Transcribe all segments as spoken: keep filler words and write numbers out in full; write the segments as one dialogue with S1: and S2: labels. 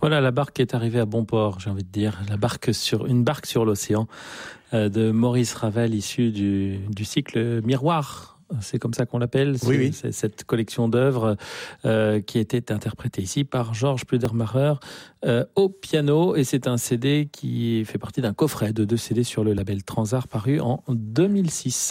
S1: Voilà, la barque est arrivée à bon port, j'ai envie de dire. La barque sur, une barque sur l'océan euh, de Maurice Ravel, issue du, du cycle Miroir. C'est comme ça qu'on l'appelle, c'est,
S2: oui, oui.
S1: c'est cette collection d'œuvres euh, qui était interprétée ici par Georges Pludermacher euh, au piano. Et c'est un C D qui fait partie d'un coffret de deux C D sur le label Transart paru en deux mille six.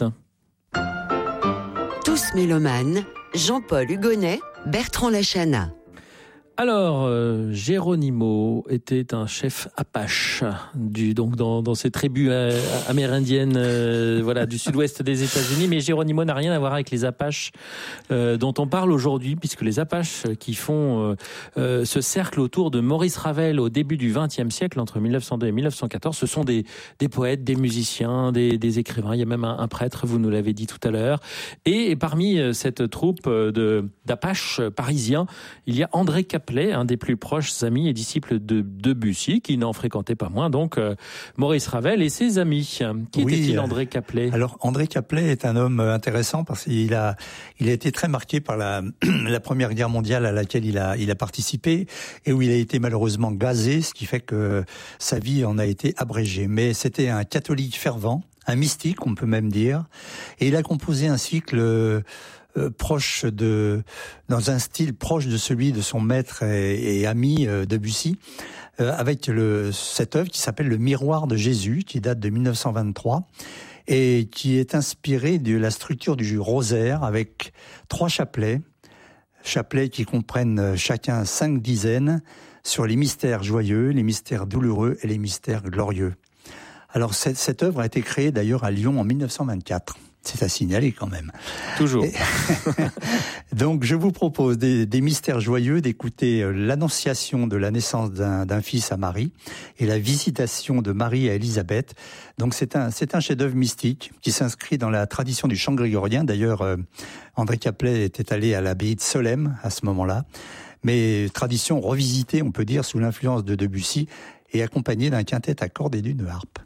S3: Tous mélomanes, Jean-Paul Hugonnet, Bertrand Lachana.
S1: Alors, euh, Geronimo était un chef Apache, du, donc dans, dans ces tribus euh, amérindiennes, euh, voilà, du sud-ouest des États-Unis. Mais Geronimo n'a rien à voir avec les Apaches euh, dont on parle aujourd'hui, puisque les Apaches qui font euh, euh, ce cercle autour de Maurice Ravel au début du vingtième siècle, entre mille neuf cent deux et mille neuf cent quatorze, ce sont des, des poètes, des musiciens, des, des écrivains. Il y a même un, un prêtre, vous nous l'avez dit tout à l'heure. Et, et parmi cette troupe de d'Apaches parisiens, il y a André Caplet, un des plus proches amis et disciples de Debussy, qui n'en fréquentait pas moins, donc euh, Maurice Ravel et ses amis. Qui
S2: oui,
S1: était-il, André Caplet ?
S2: Alors, André Caplet est un homme intéressant parce qu'il a, il a été très marqué par la, la Première Guerre mondiale à laquelle il a, il a participé et où il a été malheureusement gazé, ce qui fait que sa vie en a été abrégée. Mais c'était un catholique fervent, un mystique, on peut même dire, et il a composé un cycle euh, Euh, proche de, dans un style proche de celui de son maître et, et ami euh, Debussy, euh, avec le, cette œuvre qui s'appelle Le Miroir de Jésus, qui date de mille neuf cent vingt-trois, et qui est inspirée de la structure du rosaire, avec trois chapelets, chapelets qui comprennent chacun cinq dizaines, sur les mystères joyeux, les mystères douloureux et les mystères glorieux. Alors cette, cette œuvre a été créée d'ailleurs à Lyon en mille neuf cent vingt-quatre. C'est à signaler quand même.
S1: Toujours.
S2: Et donc, je vous propose des, des mystères joyeux, d'écouter l'annonciation de la naissance d'un, d'un fils à Marie et la visitation de Marie à Élisabeth. Donc, c'est un, c'est un chef-d'œuvre mystique qui s'inscrit dans la tradition du chant grégorien. D'ailleurs, euh, André Caplet était allé à l'abbaye de Solesmes à ce moment-là. Mais tradition revisitée, on peut dire, sous l'influence de Debussy et accompagnée d'un quintet à cordes et d'une harpe.